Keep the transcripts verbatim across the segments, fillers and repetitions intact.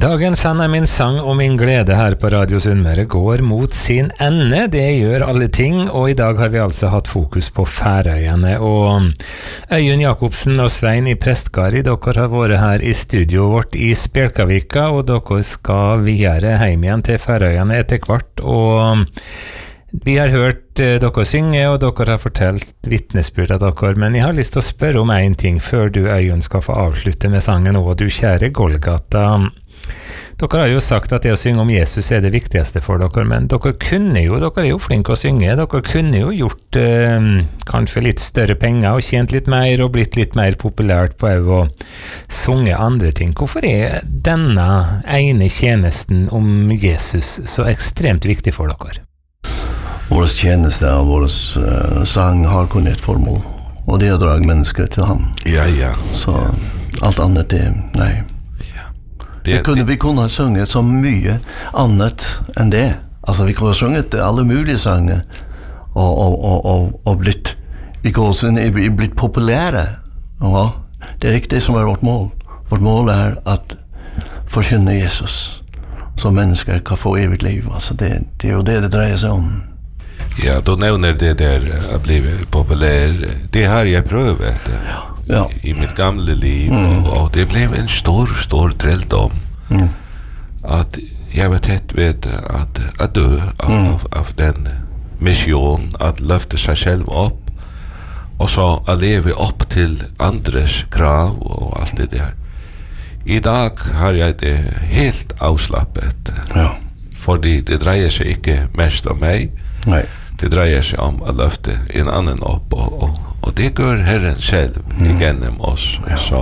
Dagen sann er min sang og min glede her på Radio Sunnmøre går mot sin ende. Det gjør alle ting, og i dag har vi altså hatt fokus på Færøyene. Og Øyunn Jakobsen og Svein i Prestgard, dere har vært her i studio vårt i Spjelkavika, og dere skal videre hjem igjen til Færøyene etter hvert. Og vi har hørt dere synge, og dere har fortalt vittnesbyrd av dere, men jeg har lyst til å spørre om en ting før du, Øyunn, skal få avslutte med sangen «Å, du kjære Golgata». Dere har jo sagt at det å synge om Jesus er det viktigste for dere, men dere kunne jo, dere er jo flinke å synge, dere kunne jo gjort eh, kanskje litt større penger og tjent litt mer og blitt litt mer populært på å sunge andre ting. Hvorfor er denne ene tjenesten om Jesus så ekstremt viktig for dere? Vår tjeneste og vår uh, sang har kun ett formål, og det er å dra mennesker til ham. Ja, ja. Så alt annet er, nei. Det, vi, kunne, vi kunne ha sunget så mye annet enn det. Altså, vi kunne ha sunget alle mulige sanger og, og, og, og, og blitt, vi kunne ha blitt populære. Ja, det er ikke det som er vårt mål. Vårt mål er at forkynne Jesus, så mennesker kan få evigt liv. Altså, det, det er jo det det dreier seg om. Ja, du nevner det der å bli populær. Det har jeg prøvet. Ja. Ja. I mitt gamle liv, mm. og, og det blev en stor, stor trelldom. Mm. At jeg var tett ved at, at dø av, mm. av, av den mission, at løfte seg selv opp, og så å leve opp til andres krav og alt det der. I dag har jeg det helt avslappet, ja. Fordi det dreier seg ikke mest om meg. Nei. Det dreier seg om å løfte en annen opp, og, og, og det gjør Herren selv mm. gjennom oss. Ja. Så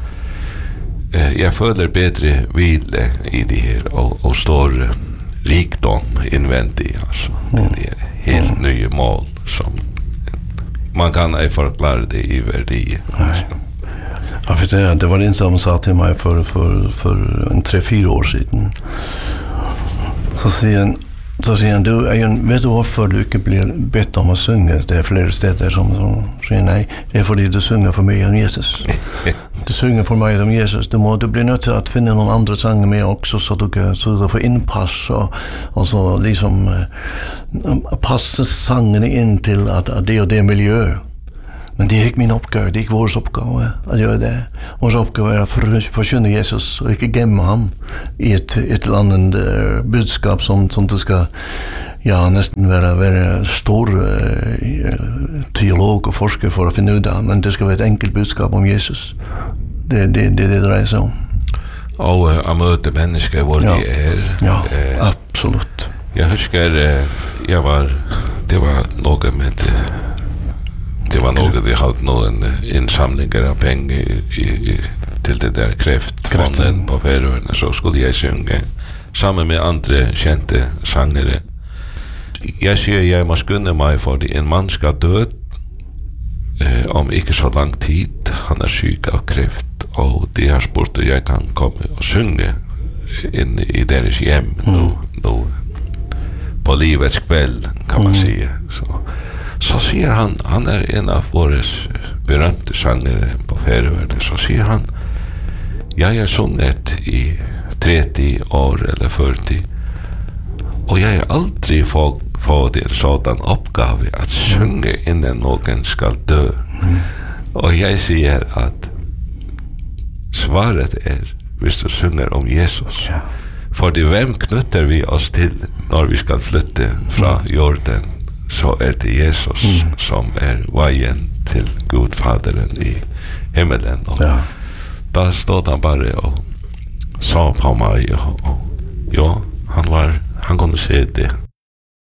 eh, jeg føler bedre hvile i det her, og, og står rikdom innvendig. Altså. Mm. Det er helt mm. nye mål som man kan ikke forklare det i verdi. Altså. Ja, for det, det var en som sa til meg for, for, for en tre-fire år siden. Så sier han, Så sier han, du, Øyunn, vet du hvorfor du ikke blir bedt om å synge? Det er flere steder som, som sier nei. Det er fordi du synger for mye om Jesus. Du synger for mye om Jesus. Du, må, du blir nødt til å finne noen andre sanger med også, så du, så du får innpass, og, og så liksom uh, passe sangene inn til at, at det og det miljøet. Men det er ikke min oppgave, det er ikke vår oppgave å gjøre det. Vår oppgave er å for, forkynne Jesus og ikke gemme ham i et, et eller annet uh, budskap som, som du skal ja, nesten være, være stor uh, teolog og forsker for å finne ut av, men det skal være et enkelt budskap om Jesus. Det er det, det, det dreier seg om. Og uh, å møte mennesker hvor ja. de er. Ja, uh, absolutt. Jeg husker, uh, jeg var, det var noe med det var noe de hadde noen innsamlinger av penger i, i, til det der kreftfonden på Færøyene, så skulle jeg synge sammen med andre kjente sangere. Jeg sier jeg må skynde meg fordi en mann skal dø eh, om ikke så lang tid. Han er syk av kreft, og de har spurt om jeg kan komme og synge inn i deres hjem mm. nå, nå på livets kveld, kan man mm. si. Så Så sier han, han er en av våre berømte sangere på Færøyene, så sier han, jeg er sunget i tretti år eller førti, og jeg har aldri fått, fått en sådan oppgave at synge innen noen skal dø. Mm. Og jeg sier at svaret er, hvis du synger om Jesus, ja. Fordi hvem knytter vi oss til når vi skal flytte fra jorden? Så er det Jesus mm. som er veien til Gud Faderen i himmelen. Og ja. Da stod han bare og sa på meg, og, og ja, han var, han kunne se det.